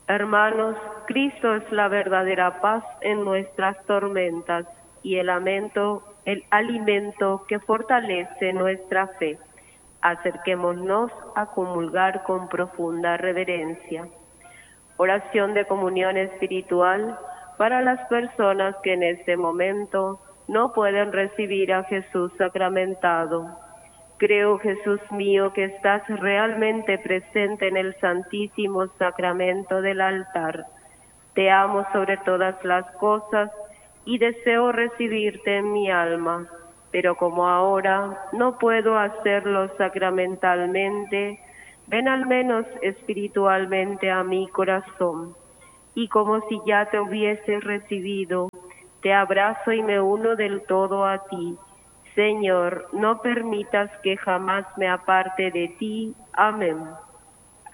Hermanos, Cristo es la verdadera paz en nuestras tormentas y el alimento que fortalece nuestra fe. Acerquémonos a comulgar con profunda reverencia. Oración de comunión espiritual para las personas que en este momento no pueden recibir a Jesús sacramentado. Creo, Jesús mío, que estás realmente presente en el Santísimo Sacramento del altar. Te amo sobre todas las cosas y deseo recibirte en mi alma, pero como ahora no puedo hacerlo sacramentalmente, ven al menos espiritualmente a mi corazón, y como si ya te hubiese recibido, te abrazo y me uno del todo a ti. Señor, no permitas que jamás me aparte de ti. Amén.